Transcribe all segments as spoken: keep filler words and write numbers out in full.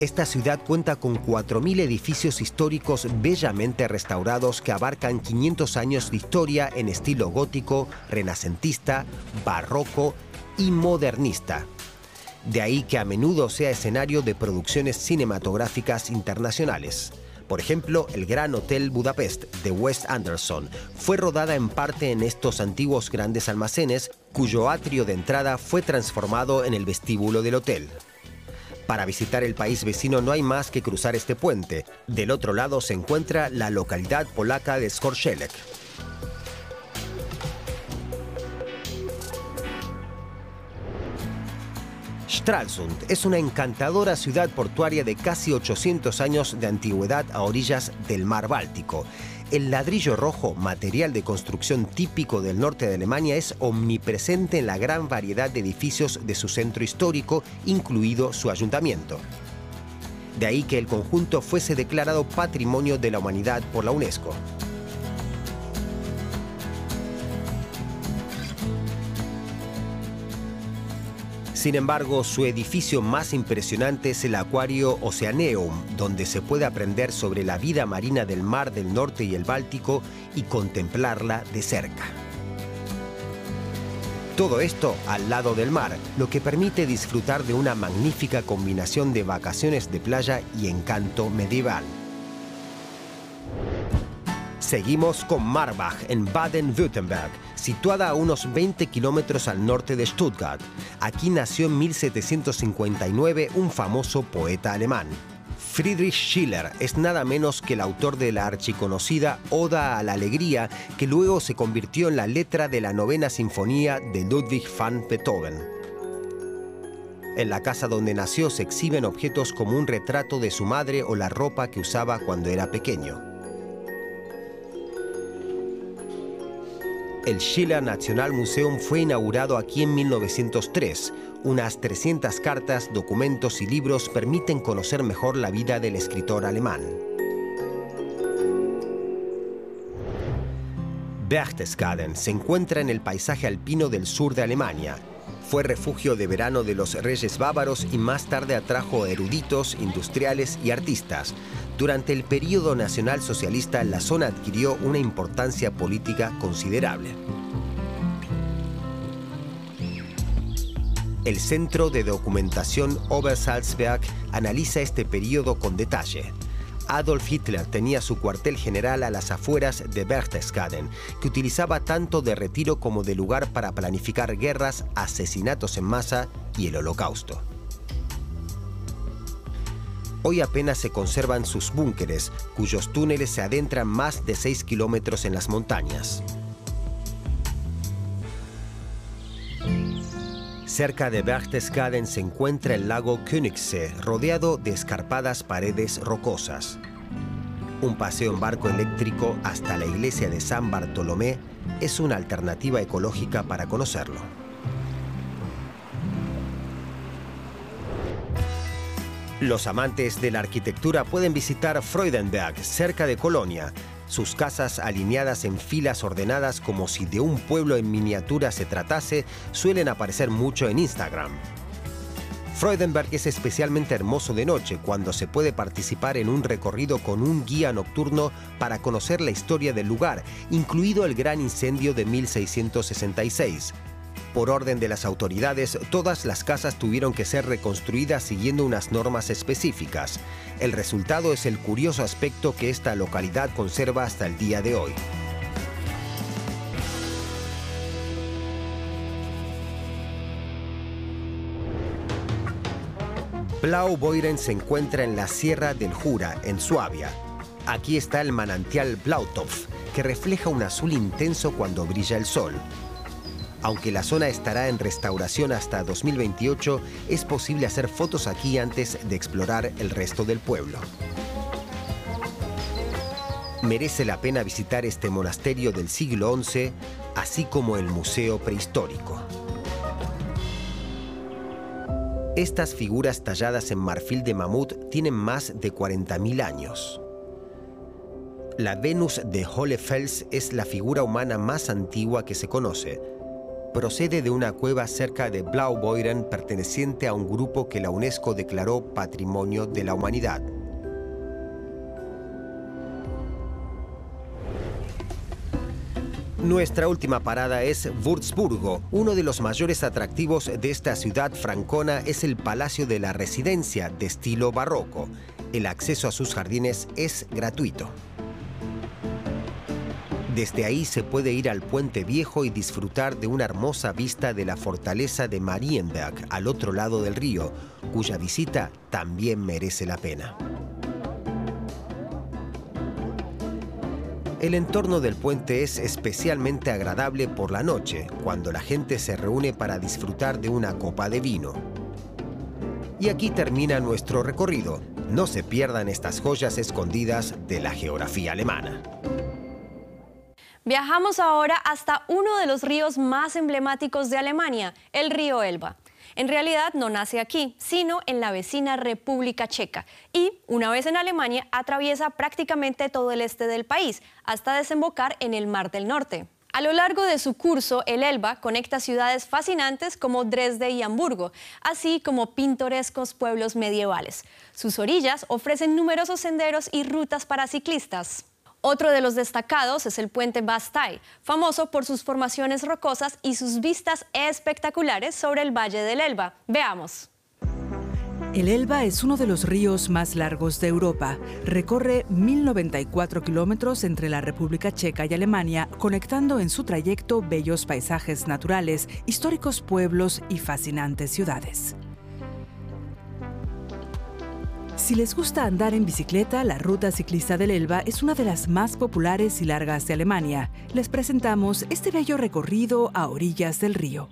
Esta ciudad cuenta con cuatro mil edificios históricos bellamente restaurados que abarcan quinientos años de historia en estilo gótico, renacentista, barroco y modernista. De ahí que a menudo sea escenario de producciones cinematográficas internacionales. Por ejemplo, el Gran Hotel Budapest de Wes Anderson fue rodada en parte en estos antiguos grandes almacenes, cuyo atrio de entrada fue transformado en el vestíbulo del hotel. Para visitar el país vecino no hay más que cruzar este puente. Del otro lado se encuentra la localidad polaca de Skorzelec. Stralsund es una encantadora ciudad portuaria de casi ochocientos años de antigüedad a orillas del mar Báltico. El ladrillo rojo, material de construcción típico del norte de Alemania, es omnipresente en la gran variedad de edificios de su centro histórico, incluido su ayuntamiento. De ahí que el conjunto fuese declarado Patrimonio de la Humanidad por la UNESCO. Sin embargo, su edificio más impresionante es el Acuario Oceaneum, donde se puede aprender sobre la vida marina del Mar del Norte y el Báltico y contemplarla de cerca. Todo esto al lado del mar, lo que permite disfrutar de una magnífica combinación de vacaciones de playa y encanto medieval. Seguimos con Marbach, en Baden-Württemberg, situada a unos veinte kilómetros al norte de Stuttgart. Aquí nació en mil setecientos cincuenta y nueve un famoso poeta alemán. Friedrich Schiller es nada menos que el autor de la archiconocida Oda a la Alegría, que luego se convirtió en la letra de la novena sinfonía de Ludwig van Beethoven. En la casa donde nació se exhiben objetos como un retrato de su madre o la ropa que usaba cuando era pequeño. El Schiller National Museum fue inaugurado aquí en mil novecientos tres. Unas trescientas cartas, documentos y libros permiten conocer mejor la vida del escritor alemán. Berchtesgaden se encuentra en el paisaje alpino del sur de Alemania. Fue refugio de verano de los reyes bávaros y más tarde atrajo eruditos, industriales y artistas. Durante el período nacionalsocialista, la zona adquirió una importancia política considerable. El Centro de Documentación Obersalzberg analiza este período con detalle. Adolf Hitler tenía su cuartel general a las afueras de Berchtesgaden, que utilizaba tanto de retiro como de lugar para planificar guerras, asesinatos en masa y el Holocausto. Hoy apenas se conservan sus búnkeres, cuyos túneles se adentran más de seis kilómetros en las montañas. Cerca de Berchtesgaden se encuentra el lago Königssee, rodeado de escarpadas paredes rocosas. Un paseo en barco eléctrico hasta la iglesia de San Bartolomé es una alternativa ecológica para conocerlo. Los amantes de la arquitectura pueden visitar Freudenberg, cerca de Colonia. Sus casas, alineadas en filas ordenadas como si de un pueblo en miniatura se tratase, suelen aparecer mucho en Instagram. Freudenberg es especialmente hermoso de noche, cuando se puede participar en un recorrido con un guía nocturno para conocer la historia del lugar, incluido el gran incendio de mil seiscientos sesenta y seis. Por orden de las autoridades, todas las casas tuvieron que ser reconstruidas siguiendo unas normas específicas. El resultado es el curioso aspecto que esta localidad conserva hasta el día de hoy. Blaubeuren se encuentra en la Sierra del Jura, en Suabia. Aquí está el manantial Blautopf, que refleja un azul intenso cuando brilla el sol. Aunque la zona estará en restauración hasta dos mil veintiocho, es posible hacer fotos aquí antes de explorar el resto del pueblo. Merece la pena visitar este monasterio del siglo once, así como el museo prehistórico. Estas figuras talladas en marfil de mamut tienen más de cuarenta mil años. La Venus de Hohlefels es la figura humana más antigua que se conoce. procede de una cueva cerca de Blaubeuren perteneciente a un grupo que la UNESCO declaró Patrimonio de la Humanidad. Nuestra última parada es Würzburgo. Uno de los mayores atractivos de esta ciudad francona es el Palacio de la Residencia, de estilo barroco. El acceso a sus jardines es gratuito. Desde ahí se puede ir al Puente Viejo y disfrutar de una hermosa vista de la fortaleza de Marienberg, al otro lado del río, cuya visita también merece la pena. El entorno del puente es especialmente agradable por la noche, cuando la gente se reúne para disfrutar de una copa de vino. Y aquí termina nuestro recorrido. No se pierdan estas joyas escondidas de la geografía alemana. Viajamos ahora hasta uno de los ríos más emblemáticos de Alemania, el río Elba. En realidad no nace aquí, sino en la vecina República Checa y, una vez en Alemania, atraviesa prácticamente todo el este del país, hasta desembocar en el Mar del Norte. A lo largo de su curso, el Elba conecta ciudades fascinantes como Dresde y Hamburgo, así como pintorescos pueblos medievales. Sus orillas ofrecen numerosos senderos y rutas para ciclistas. Otro de los destacados es el puente Bastei, famoso por sus formaciones rocosas y sus vistas espectaculares sobre el valle del Elba. Veamos. El Elba es uno de los ríos más largos de Europa. Recorre mil noventa y cuatro kilómetros entre la República Checa y Alemania, conectando en su trayecto bellos paisajes naturales, históricos pueblos y fascinantes ciudades. Si les gusta andar en bicicleta, la ruta ciclista del Elba es una de las más populares y largas de Alemania. Les presentamos este bello recorrido a orillas del río.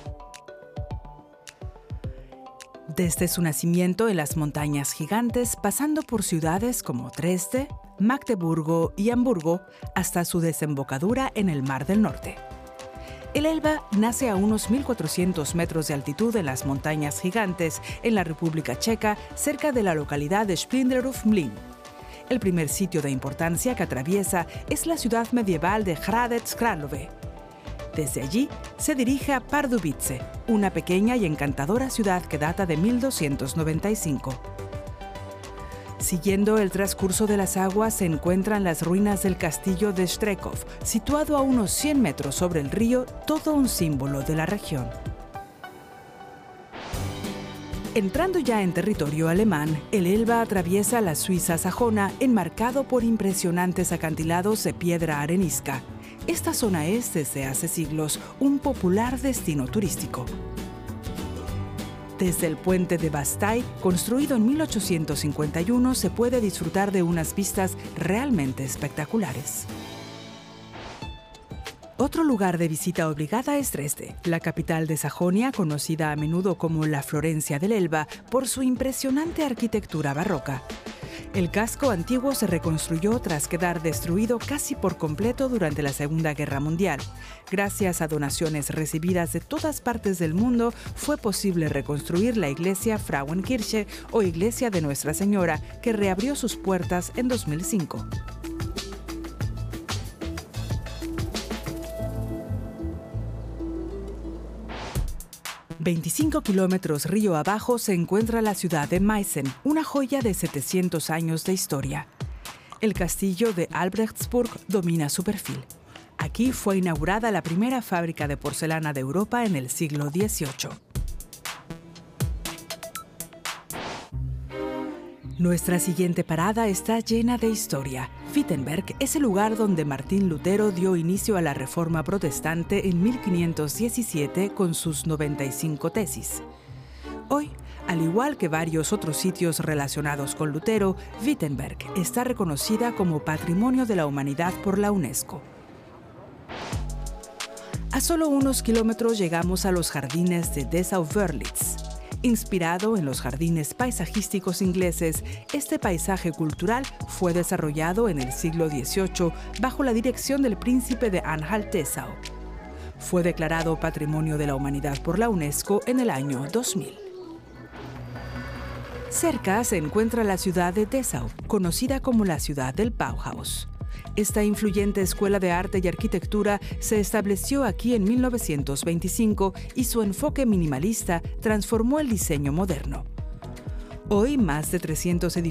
Desde su nacimiento en las montañas gigantes, pasando por ciudades como Dresde, Magdeburgo y Hamburgo, hasta su desembocadura en el Mar del Norte. El Elba nace a unos mil cuatrocientos metros de altitud en las montañas gigantes, en la República Checa, cerca de la localidad de Spindleruf Mlyn. El primer sitio de importancia que atraviesa es la ciudad medieval de Hradec Králové. Desde allí se dirige a Pardubice, una pequeña y encantadora ciudad que data de mil doscientos noventa y cinco. Siguiendo el transcurso de las aguas se encuentran las ruinas del castillo de Strekov, situado a unos cien metros sobre el río, todo un símbolo de la región. Entrando ya en territorio alemán, el Elba atraviesa la Suiza sajona, enmarcado por impresionantes acantilados de piedra arenisca. Esta zona es, desde hace siglos, un popular destino turístico. Desde el puente de Bastei, construido en mil ochocientos cincuenta y uno, se puede disfrutar de unas vistas realmente espectaculares. Otro lugar de visita obligada es Dresde, la capital de Sajonia, conocida a menudo como la Florencia del Elba por su impresionante arquitectura barroca. El casco antiguo se reconstruyó tras quedar destruido casi por completo durante la Segunda Guerra Mundial. Gracias a donaciones recibidas de todas partes del mundo, fue posible reconstruir la iglesia Frauenkirche o Iglesia de Nuestra Señora, que reabrió sus puertas en dos mil cinco. veinticinco kilómetros río abajo se encuentra la ciudad de Meißen, una joya de setecientos años de historia. El castillo de Albrechtsburg domina su perfil. Aquí fue inaugurada la primera fábrica de porcelana de Europa en el siglo dieciocho. Nuestra siguiente parada está llena de historia. Wittenberg es el lugar donde Martín Lutero dio inicio a la Reforma Protestante en mil quinientos diecisiete con sus noventa y cinco tesis. Hoy, al igual que varios otros sitios relacionados con Lutero, Wittenberg está reconocida como Patrimonio de la Humanidad por la UNESCO. A solo unos kilómetros llegamos a los jardines de Dessau-Wörlitz. Inspirado en los jardines paisajísticos ingleses, este paisaje cultural fue desarrollado en el siglo dieciocho bajo la dirección del príncipe de Anhalt-Dessau. Fue declarado Patrimonio de la Humanidad por la UNESCO en el año dos mil. Cerca se encuentra la ciudad de Dessau, conocida como la ciudad del Bauhaus. Esta influyente escuela de arte y arquitectura se estableció aquí en mil novecientos veinticinco y su enfoque minimalista transformó el diseño moderno. Hoy, más de trescientos edificios